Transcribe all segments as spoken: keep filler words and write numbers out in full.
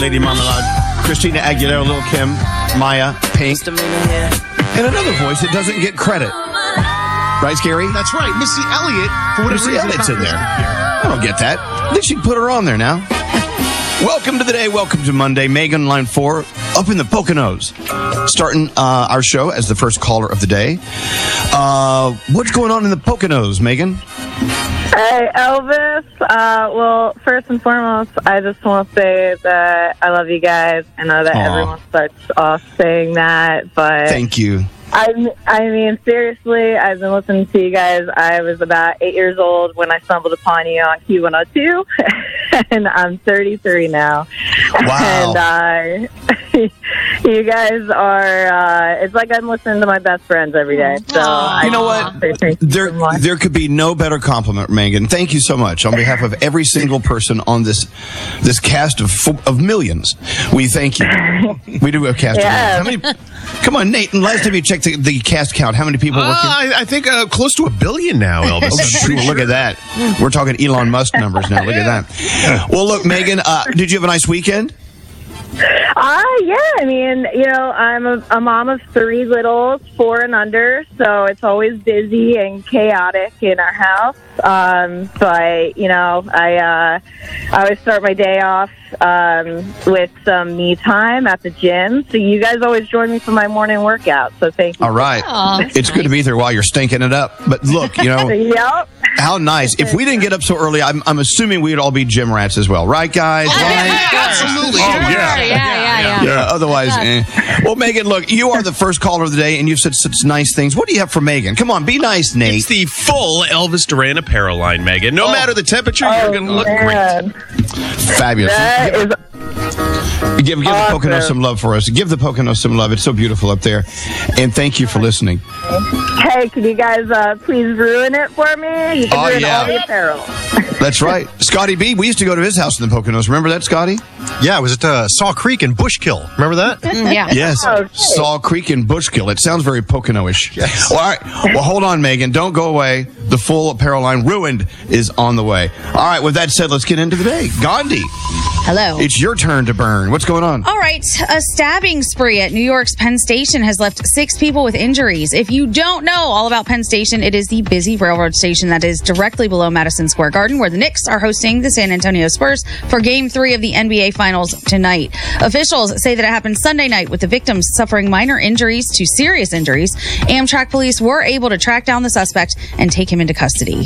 Lady Marmalade, Christina Aguilera, Lil' Kim, Maya, Pink, and another voice that doesn't get credit. Right, Scary? That's right. Missy Elliott, for whatever Missy reason, Elliott's in there. I don't get that. They should put her on there now. Welcome to the day. Welcome to Monday. Megan, line four, up in the Poconos. Starting uh, our show as the first caller of the day. Uh, what's going on in the Poconos, Megan? Hey, Elvis. Uh, well, first and foremost, I just want to say that I love you guys. I know that Aww. everyone starts off saying that, but... Thank you. I, I mean, seriously, I've been listening to you guys. I was about eight years old when I stumbled upon you on Q one oh two, and I'm thirty-three now. Wow. And uh, you guys are, uh, it's like I'm listening to my best friends every day. So I You know what? There, there could be no better compliment, Megan. Thank you so much. On behalf of every single person on this this cast of of millions, we thank you. We do have a cast Yeah. of millions. How many? Come on, Nate. And last time you checked the, the cast count, how many people Uh, working? I, I think uh, close to a billion now, Elvis. Oh, shoot, look at that. We're talking Elon Musk numbers now. Look at that. Well, look, Megan, uh, did you have a nice weekend? Uh, yeah, I mean, you know, I'm a, a mom of three littles, four and under, so it's always busy and chaotic in our house. Um, but, you know, I, uh, I always start my day off um, with some me time at the gym. So you guys always join me for my morning workout, so thank you. All right. Aw, It's good to be there while you're stinking it up. But look, you know, Yep. how nice. If we didn't get up so early, I'm, I'm assuming we'd all be gym rats as well. Right, guys? Right? Absolutely. Oh, Yeah, yeah. yeah, yeah. yeah. Yeah, otherwise, eh. Well, Megan, look, you are the first caller of the day, and you've said such nice things. What do you have for Megan? Come on, be nice, Nate. It's the full Elvis Duran apparel line, Megan. No Oh. matter the temperature, you're going to look man. great. Fabulous. That is Give, give Awesome. the Poconos some love for us. Give the Poconos some love. It's so beautiful up there. And thank you for listening. Hey, can you guys uh, please ruin it for me? You can Oh, ruin yeah. all the apparel. That's right. Scotty B, we used to go to his house in the Poconos. Remember that, Scotty? Yeah, it was at uh, Saw Creek in Bushkill. Remember that? Mm, yeah. Yes. Okay. Saw Creek in Bushkill. It sounds very Pocono-ish. Yes. Well, all right. Well, hold on, Megan. Don't go away. The full apparel line, Ruined, is on the way. All right. With that said, let's get into the day. Gandhi, Hello. it's your turn to burn. What's going on? All right, a stabbing spree at New York's Penn Station has left six people with injuries. If you don't know all about Penn Station, it is the busy railroad station that is directly below Madison Square Garden, where the Knicks are hosting the San Antonio Spurs for Game three of the N B A Finals tonight. Officials say that it happened Sunday night, with the victims suffering minor injuries to serious injuries. Amtrak police were able to track down the suspect and take him into custody.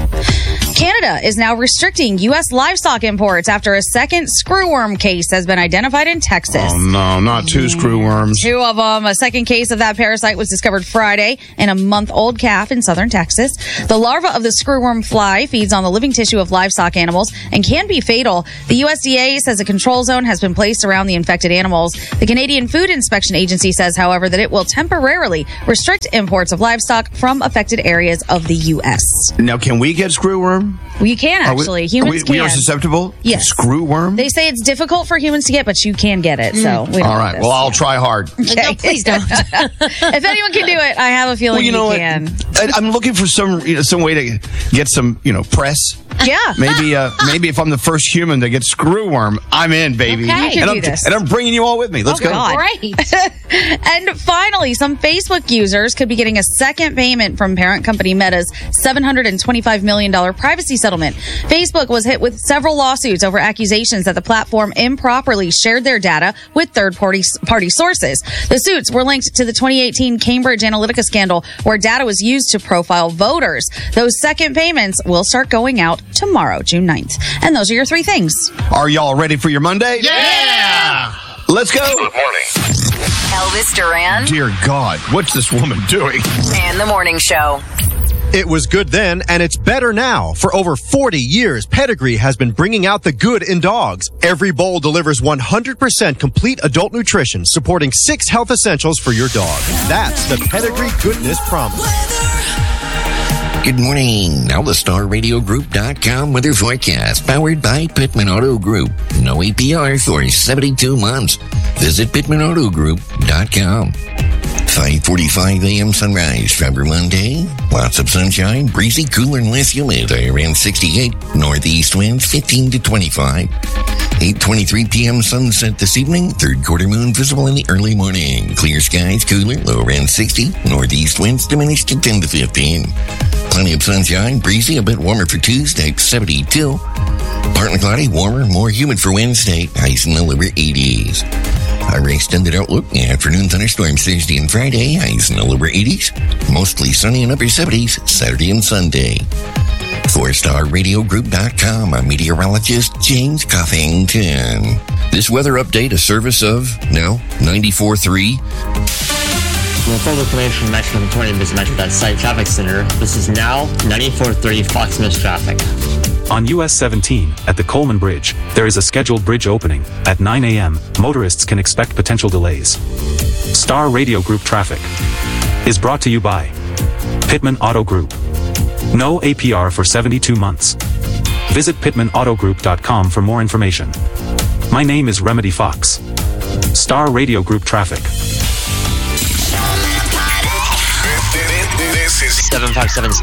Canada is now restricting U S livestock imports after a second screwworm case has been identified in Texas. Oh, no, not two screw worms. Two of them. A second case of that parasite was discovered Friday in a month-old calf in southern Texas. The larva of the screwworm fly feeds on the living tissue of livestock animals and can be fatal. The U S D A says a control zone has been placed around the infected animals. The Canadian Food Inspection Agency says, however, that it will temporarily restrict imports of livestock from affected areas of the U S. Now, can we get screwworm? You can Are we- actually. Humans we, can. we are susceptible Yes. to screwworm? They say it's difficult for humans to get, but you can get it. So we don't All know right. this. Well, I'll try hard. Okay. No, please don't. If anyone can do it, I have a feeling Well, you know what? can. I- I'm looking for some you know, some way to get some you know press. Yeah. Maybe uh, maybe if I'm the first human to get screwworm, I'm in, baby. Okay. You can and do I'm, this. And I'm bringing you all with me. Let's Oh, go. God. Great. And finally, some Facebook users could be getting a second payment from parent company Meta's seven hundred twenty-five million dollars privacy settlement. Facebook was hit with several lawsuits over accusations that the platform improperly shared their data with third-party party sources. The suits were linked to the twenty eighteen Cambridge Analytica scandal, where data was used to profile voters. Those second payments will start going out tomorrow, June ninth. And those are your three things. Are y'all ready for your Monday? Yeah! Let's go. Good morning. Elvis Duran Dear God, what's this woman doing? and the Morning Show. It was good then, and it's better now. For over forty years, Pedigree has been bringing out the good in dogs. Every bowl delivers one hundred percent complete adult nutrition, supporting six health essentials for your dog. That's the Pedigree Goodness Promise. Good morning. Now the Star Radio Group dot com weather forecast, powered by Pittman Auto Group. No A P R for seventy-two months. Visit Pittman Auto Group dot com. five forty-five a.m. sunrise February Monday. Lots of sunshine, breezy, cooler and less humid. Around sixty-eight. Northeast winds fifteen to twenty-five. eight twenty-three p.m. sunset this evening. Third quarter moon visible in the early morning. Clear skies, cooler, low around sixty. Northeast winds diminished to ten to fifteen. Plenty of sunshine, breezy, a bit warmer for Tuesday, seventy-two. Partly cloudy, warmer, more humid for Wednesday, highs in the lower eighties. Our extended outlook, afternoon thunderstorms Thursday and Friday, highs in the lower eighties. Mostly sunny and upper seventies, Saturday and Sunday. four star radio group dot com, I'm meteorologist James Coffington. This weather update, a service of, now, ninety-four point three. Well, full information from Metro twenty is Metro dot site traffic center. This is now ninety-four point three Fox News traffic. On U S seventeen, at the Coleman Bridge, there is a scheduled bridge opening. At nine a.m., motorists can expect potential delays. Star Radio Group traffic is brought to you by Pittman Auto Group. No A P R for seventy-two months. Visit pittman auto group dot com for more information. My name is Remedy Fox. Star Radio Group traffic. seven five seven